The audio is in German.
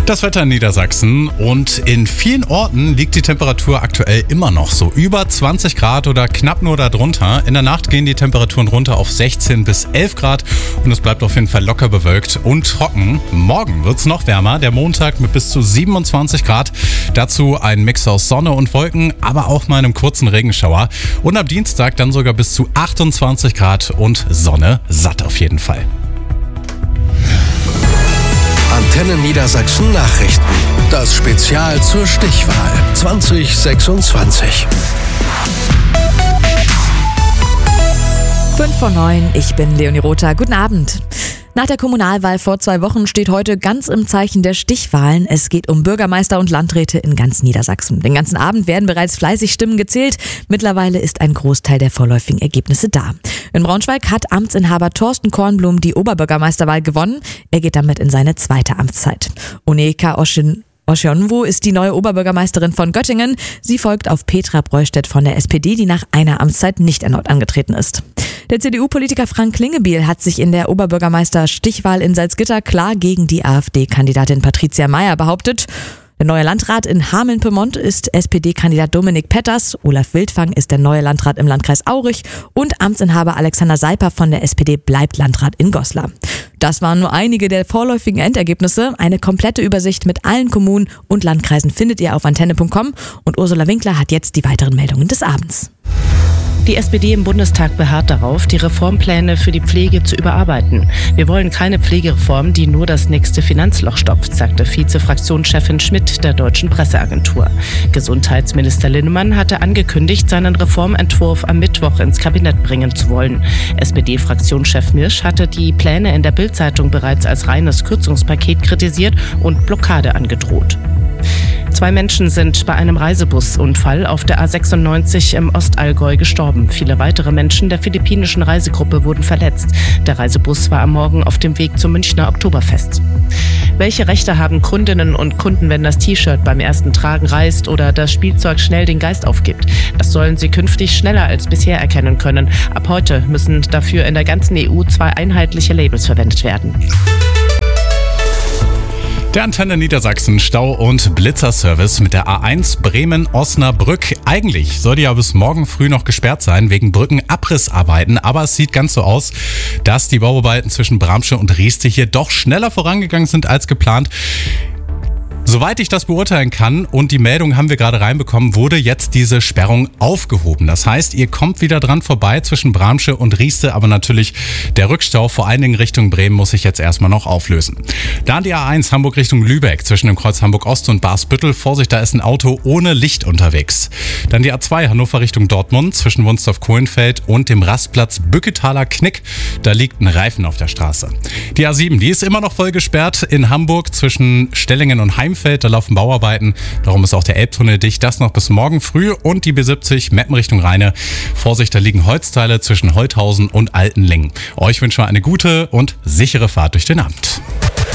Das Wetter in Niedersachsen und in vielen Orten liegt die Temperatur aktuell immer noch so über 20 Grad oder knapp nur darunter. In der Nacht gehen die Temperaturen runter auf 16 bis 11 Grad und es bleibt auf jeden Fall locker bewölkt und trocken. Morgen wird es noch wärmer, der Montag mit bis zu 27 Grad. Dazu ein Mix aus Sonne und Wolken, aber auch mal einem kurzen Regenschauer. Und am Dienstag dann sogar bis zu 28 Grad und Sonne satt auf jeden Fall. Antenne Niedersachsen Nachrichten. Das Spezial zur Stichwahl 2026. 5 vor 9, ich bin Leonie Rother. Guten Abend. Nach der Kommunalwahl vor 2 Wochen steht heute ganz im Zeichen der Stichwahlen. Es geht um Bürgermeister und Landräte in ganz Niedersachsen. Den ganzen Abend werden bereits fleißig Stimmen gezählt. Mittlerweile ist ein Großteil der vorläufigen Ergebnisse da. In Braunschweig hat Amtsinhaber Thorsten Kornblum die Oberbürgermeisterwahl gewonnen. Er geht damit in seine zweite Amtszeit. Onyeka Oshionwu ist die neue Oberbürgermeisterin von Göttingen. Sie folgt auf Petra Breustedt von der SPD, die nach einer Amtszeit nicht erneut angetreten ist. Der CDU-Politiker Frank Klingebiel hat sich in der Oberbürgermeister-Stichwahl in Salzgitter klar gegen die AfD-Kandidatin Patricia Mayr behauptet. Der neue Landrat in Hameln-Pyrmont ist SPD-Kandidat Dominik Petters, Olaf Wildfang ist der neue Landrat im Landkreis Aurich und Amtsinhaber Alexander Seiper von der SPD bleibt Landrat in Goslar. Das waren nur einige der vorläufigen Endergebnisse. Eine komplette Übersicht mit allen Kommunen und Landkreisen findet ihr auf antenne.com und Ursula Winkler hat jetzt die weiteren Meldungen des Abends. Die SPD im Bundestag beharrt darauf, die Reformpläne für die Pflege zu überarbeiten. Wir wollen keine Pflegereform, die nur das nächste Finanzloch stopft, sagte Vize-Fraktionschefin Schmidt der Deutschen Presseagentur. Gesundheitsminister Linnemann hatte angekündigt, seinen Reformentwurf am Mittwoch ins Kabinett bringen zu wollen. SPD-Fraktionschef Mirsch hatte die Pläne in der Bild-Zeitung bereits als reines Kürzungspaket kritisiert und Blockade angedroht. 2 Menschen sind bei einem Reisebusunfall auf der A96 im Ostallgäu gestorben. Viele weitere Menschen der philippinischen Reisegruppe wurden verletzt. Der Reisebus war am Morgen auf dem Weg zum Münchner Oktoberfest. Welche Rechte haben Kundinnen und Kunden, wenn das T-Shirt beim ersten Tragen reißt oder das Spielzeug schnell den Geist aufgibt? Das sollen sie künftig schneller als bisher erkennen können. Ab heute müssen dafür in der ganzen EU 2 einheitliche Labels verwendet werden. Der Antenne Niedersachsen Stau- und Blitzerservice mit der A1 Bremen-Osnabrück. Eigentlich soll die ja bis morgen früh noch gesperrt sein wegen Brückenabrissarbeiten, aber es sieht ganz so aus, dass die Bauarbeiten zwischen Bramsche und Rieste hier doch schneller vorangegangen sind als geplant. Soweit ich das beurteilen kann und die Meldung haben wir gerade reinbekommen, wurde jetzt diese Sperrung aufgehoben. Das heißt, ihr kommt wieder dran vorbei zwischen Bramsche und Rieste, aber natürlich der Rückstau vor allen Dingen Richtung Bremen muss sich jetzt erstmal noch auflösen. Dann die A1 Hamburg Richtung Lübeck zwischen dem Kreuz Hamburg Ost und Barsbüttel. Vorsicht, da ist ein Auto ohne Licht unterwegs. Dann die A2 Hannover Richtung Dortmund zwischen Wunstorf-Kohlenfeld und dem Rastplatz Bücketaler Knick. Da liegt ein Reifen auf der Straße. Die A7, die ist immer noch voll gesperrt in Hamburg zwischen Stellingen und Heimfeld. Da laufen Bauarbeiten, darum ist auch der Elbtunnel dicht. Das noch bis morgen früh und die B70 Meppen Richtung Rheine. Vorsicht, da liegen Holzteile zwischen Holthausen und Altenlingen. Euch wünschen wir eine gute und sichere Fahrt durch den Abend.